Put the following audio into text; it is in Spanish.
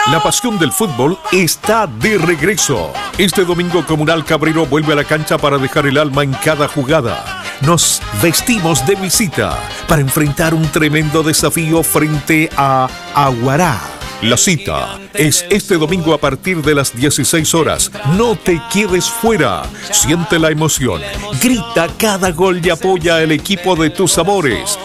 La pasión del fútbol está de regreso. Este domingo Comunal Cabrero vuelve a la cancha para dejar el alma en cada jugada. Nos vestimos de visita para enfrentar un tremendo desafío frente a Aguará. La cita es este domingo a partir de las 16 horas. No te quedes fuera. Siente la emoción. Grita cada gol y apoya al equipo de tus amores.